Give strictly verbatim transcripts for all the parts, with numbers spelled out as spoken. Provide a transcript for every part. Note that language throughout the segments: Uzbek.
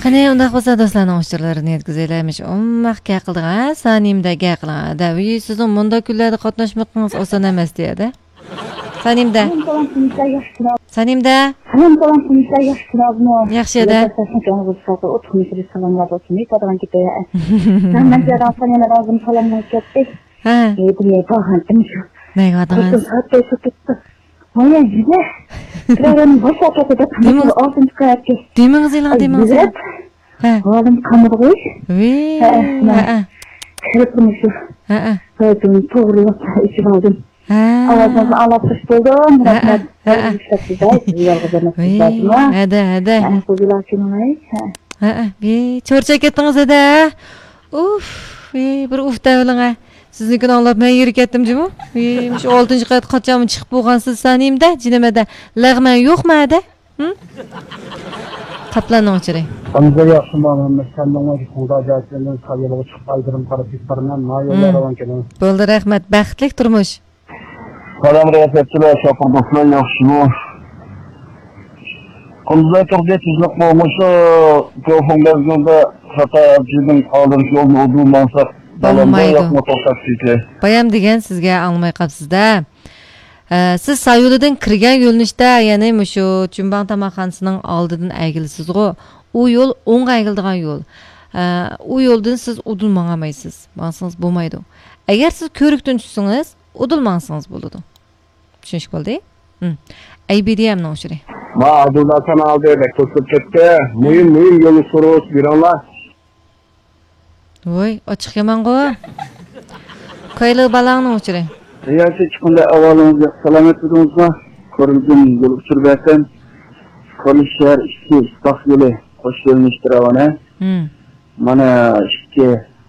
Qani undaq bo'lsa do'stlarning o'shtirlarini yetkazaylarmish. Ummaq qildigan, sanimda qilgan. Da, "Ey, sizning bunda kunlarda qatnashmoqingiz oson emas" deydi. Sanimda. Sanimda. Salam salam sizlar yaxshilarmi? Yaxshi-da. Men jaran sana lazım salamlar ketdi. Ha. E'tiyor qilgandim shu. Nega adingiz? Mana juda. Qirani boshqa ketdi. oltinchi qavatga. Demingiz e'lon demingiz. Ha. Olim qamirg'ish. Voy. Ha. Kiribmiz shu. Ha. Hozir to'g'ri ichib oldim. Ha. Ovozini olib chiqdim. Rahmat. Hada, hada. Ha, be, cho'rcha ketdingiz eda. Uf, be, bir uf davlinga. Siznikini anglab men yurib ketdim jimi? Be, shu oltinchi qavat qachon chiqib bo'lgansiz sanimda, jinimada. Lag'man yo'qmi ada? Hm? Qaplanning ichida. Hamza yaxshiman, sendinga xudo jazidan sayyoga chiqib aydirim qarab ketbarman, noyo'lar avan keling. Bo'ldi, rahmat. Baxtli turmush. Salam riyosatchilar, shopir do'stlar, yaxshimi? Qullar turdi tizlik bo'lmuş, telefonlaringizda xato jidim qoldirib yo'lni o'zim mansab dalamda yo'qmi to'xtatdiki. Bayam degan sizga almay qapsizda. Siz Sayulidan kirgan yo'lnishda, ya'ni shu Chumbang tamaxonasining oldidan aygilsiz-ku. U yo'l o'ngga aygildigan yo'l. U yo'ldan siz udulmangamaysiz. Mansiz bo'lmaydi. Agar siz ko'rikdan tushsangiz, udulmansangiz bo'ladi. Tushunish bo'ldi? Hm. A B D M'ning o'shiri. Ma Abdullah kanalda deb to'sib ketdi. Muhim muhim yo'lni so'roq beringlar. Voy, ochiq yaman-ku. Qo'yli balangning o'shiri. Riyasi chiqindi avvalingizga salomat bo'ldingizmi? Ko'rilgan yo'l uchirbasan. Ko'lish shahar ikki istoq yo'li qo'sh yo'lnishtiravana. Hm. Mana ikki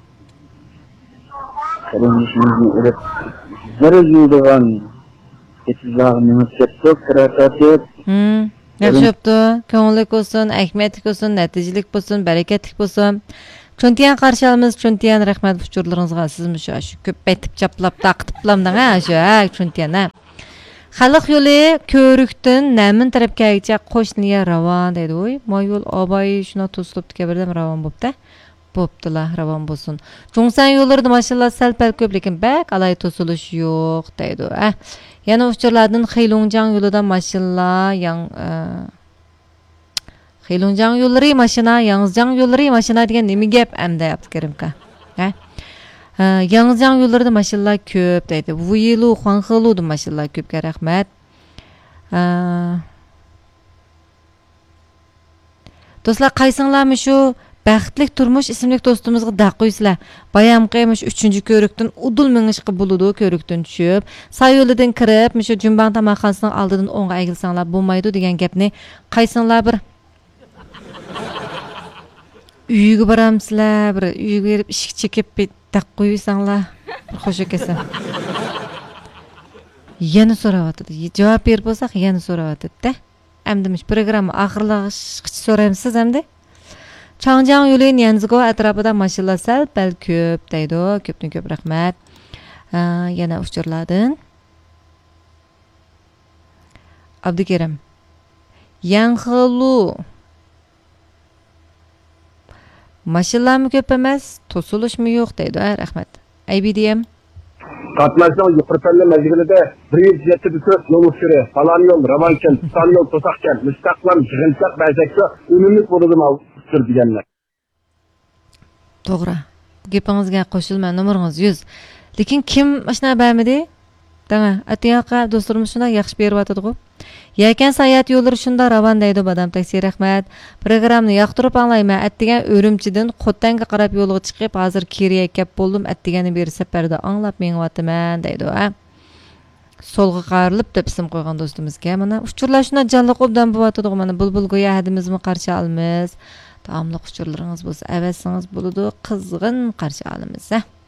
qarinishimizni urib zararlidigan etizlarni mutsatib kiratatib. Hm. Yaxshi bo'pti. Ko'ngillik bo'lsin, ahmiyatlik bo'lsin, natijalik bo'lsin, barakatlik bo'lsin. Chuntiyan qarshi olamiz, chuntiyan rahmat uchurlaringizga. Sizmi shu shu ko'paytib chaplab taqtiblamdan ha, shu ha, chuntiyan ha. Xalq yo'li ko'rikdan Namin tarafgacha qo'shniga ravon deydi. Voy, moy yo'l obay shuna to'slab tikabirdan ravon bo'pti. Bo'ptilar, ravon bo'lsin. Chungsan yo'llarida mashinalar sal-pal ko'p, lekin bak alay to'silish yo'q deydi. Ha. Yana uchurlardan Xeylongjang yo'lidan mashinalar, yang Xeylongjang yo'llari mashina, Yangzjang yo'llari mashina degan nima gap amda Abdukarimka? Ha? Yangzjang yo'llarida mashinalar ko'p deydi. Vuyilu, Xuanxeluda mashinalar ko'pga rahmat. Do'stlar, qaysinglarmi shu Baxtlik turmush ismli do'stimizga da qo'ysizlar. Bayam qiymish uchinchi ko'rikdan udul mingishqa bo'ladi, ko'rikdan tushib, Sayulidan kirib, shu Chumbang tamaxonasining oldidan o'ngga aygilsanglar bo'lmaydi degan gapni qaysinglar bir uyga boramsizlar, bir uyga berib ishik chekib da qo'ysanglar, xo'sh kelsa. Yana so'rayotdi. Javob berib bo'lsak, yana so'rayotdi-da. Endi programma oxirlashgacha so'raymiz endi. Changjiang yo'li Yanzgo atrofida mashinalar sal-pal ko'p deydi. Ko'pdan ko'p rahmat. Yana uchurlardan. Abdukarim. Yanxelu. Mashinalarmi ko'p emas, to'silishmi yo'q deydi. Rahmat. A B D M. Qatnashning yuqori mazgilida bir yuz yetti yo'l uchiri, falan yo'l, Ravankan, Tutan yo'l, To'saqkan, Mustaqlam, Jig'inchaq, Bayzakcha unumli bo'ladi mavjud deganlar. To'g'ri. Gapingizga qo'shilman, nomeringiz yuz. Lekin kim mashina bermadi? Dama, atiyoqa do'stlarimiz shuna yaxshi beryapti-ku. Yakan sayat yo'llari shunda ravon deydi Badam taksi rahmat. Programmani yoqtirib anglayman. Atdigan O'rimchidan Qo'ttanga qarab yo'lga chiqib, hozir Kiriya kap bo'ldim. Atdigani beri safarda anglab mengyapman deydi. Ha. Solga qarilib deb ism qo'ygan do'stimizga mana uchurlar shuna jalliq obdan bo'yatdi. Mana bulbul go'ya hadimizmi qarshi olamiz. Taomli uchurlaringiz bo'lsa, avasingiz bo'ladi, qizg'in qarshi olamiz. Ha.